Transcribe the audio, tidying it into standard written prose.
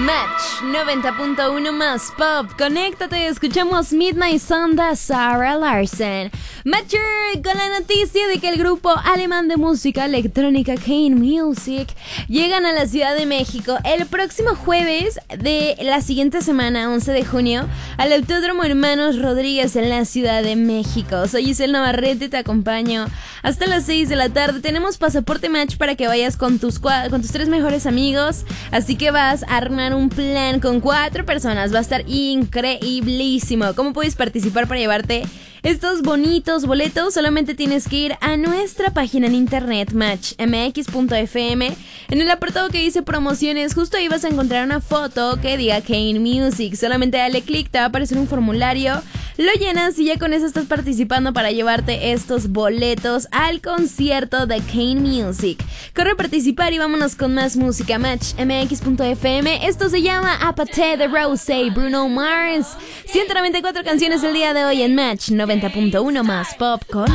Match 90.1 más pop. Conéctate, escuchamos Midnight Sun de Sarah Larsen. Matcher con la noticia de que el grupo alemán de música electrónica Kane Music llegan a la Ciudad de México el próximo jueves de la siguiente semana, 11 de junio, al Autódromo Hermanos Rodríguez en la Ciudad de México. Soy Isel Navarrete, te acompaño hasta las 6 de la tarde. Tenemos pasaporte Match para que vayas con tus 3 mejores amigos, así que vas a armar un plan con 4 personas. Va a estar increíblísimo. ¿Cómo puedes participar para llevarte estos bonitos boletos? Solamente tienes que ir a nuestra página en internet matchmx.fm. En el apartado que dice promociones, justo ahí vas a encontrar una foto que diga Kane Music. Solamente dale clic, te va a aparecer un formulario, lo llenas y ya con eso estás participando para llevarte estos boletos al concierto de Kane Music. Corre a participar y vámonos con más música. Matchmx.fm. Esto se llama Apathy de Rosé, Bruno Mars. 194 canciones el día de hoy en Match 90.1 más pop con